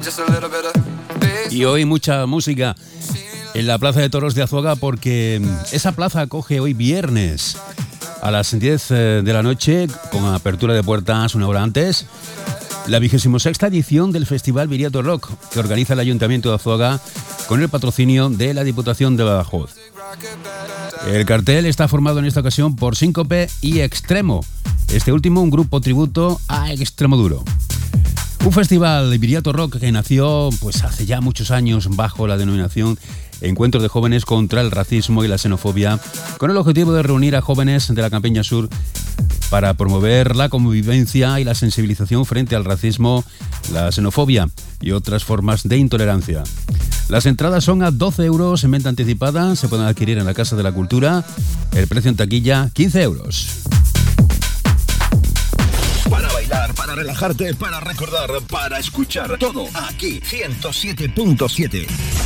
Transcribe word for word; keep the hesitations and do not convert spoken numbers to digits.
Y hoy mucha música en la Plaza de Toros de Azuaga, porque esa plaza acoge hoy viernes a las diez de la noche, con apertura de puertas una hora antes, la vigésima sexta edición del Festival Viriato Rock, que organiza el Ayuntamiento de Azuaga con el patrocinio de la Diputación de Badajoz. El cartel está formado en esta ocasión por Síncope y Extremo, este último un grupo tributo a Extremoduro. Un festival de Viriato Rock que nació pues hace ya muchos años bajo la denominación Encuentro de Jóvenes contra el Racismo y la Xenofobia, con el objetivo de reunir a jóvenes de la Campiña Sur para promover la convivencia y la sensibilización frente al racismo, la xenofobia y otras formas de intolerancia. Las entradas son a doce euros en venta anticipada, se pueden adquirir en la Casa de la Cultura, el precio en taquilla quince euros. Para bailar, para relajarte, para recordar, para escuchar todo aquí ciento siete punto siete.